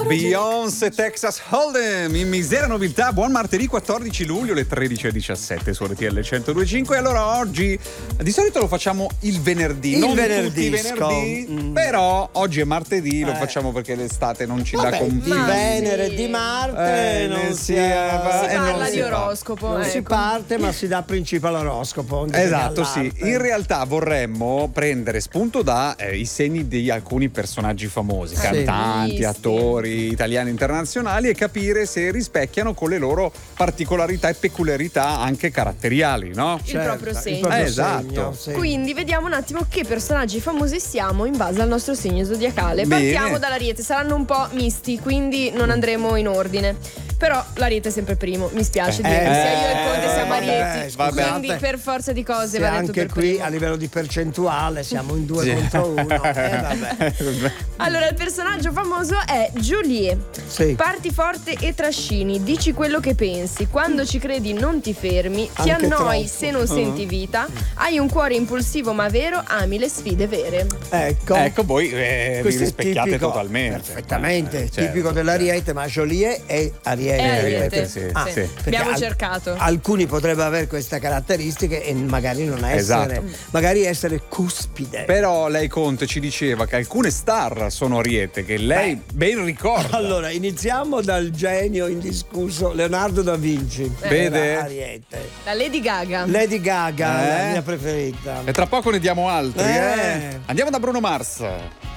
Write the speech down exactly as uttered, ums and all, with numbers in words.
Beyoncé, Texas Hold'em in misera nobiltà. Buon martedì quattordici luglio, le tredici e diciassette su R T L centodue e cinque. E allora oggi di solito lo facciamo il venerdì, il non venerdì, tutti i venerdì, mm. però oggi è martedì, lo eh. facciamo perché l'estate non ci Vabbè, dà con di Venere, di Marte eh, non si, si, è, si eh, parla non di si oroscopo. Non ecco. si parte, ma si dà principio all'oroscopo. Esatto, sì. In realtà vorremmo prendere spunto da eh, i segni di alcuni personaggi famosi, Sì. cantanti, attori italiani internazionali, e capire se rispecchiano con le loro particolarità e peculiarità anche caratteriali, no? Il proprio segno. il proprio Eh, esatto. segno, sì. Quindi vediamo un attimo che personaggi famosi siamo in base al nostro segno zodiacale. Bene. Partiamo dall'Ariete, saranno un po' misti, quindi non andremo in ordine. Però l'Ariete è sempre primo, mi spiace dire, Eh, sia io e il Conte siamo vabbè, Arieti, vabbè. quindi per forza di cose Se va detto anche per qui primo. a livello di percentuale siamo in due Sì. contro uno. Eh, vabbè. Allora, il personaggio famoso è Julie. Sì. Parti forte e trascini, dici quello che pensi, quando ci credi non ti fermi, ti Anche annoi troppo. se non senti vita, hai un cuore impulsivo ma vero, ami le sfide vere. Ecco. Ecco, voi eh, vi Questo è rispecchiate tipico, totalmente. perfettamente, Eh, certo, tipico dell'Ariete, ma Jolie è Ariete. È Ariete, sì, Ah, sì. perché Abbiamo al- cercato. Alcuni potrebbero avere queste caratteristiche e magari non essere, Esatto. magari essere cuspide. Però lei, Conte, ci diceva che alcune star sono Ariete, che lei ben ricorda. Allora, iniziamo dal genio indiscusso Leonardo da Vinci. Vede? Era Ariete. La Lady Gaga. Lady Gaga, Eh? la mia preferita. E tra poco ne diamo altri, Eh. eh. Andiamo da Bruno Mars.